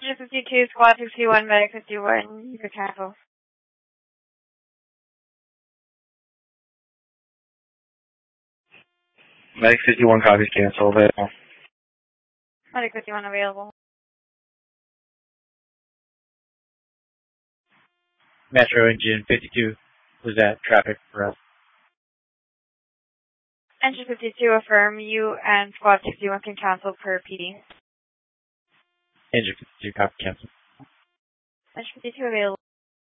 Engine 52, Squad 61, Medic 51, you can cancel. Medic 51 copies cancel available. Medic 51 available. Metro Engine 52 was that traffic for us. Engine 52 affirm, you and Squad 61 can cancel per PD. Engine 52 copy cancel. Engine 52 available.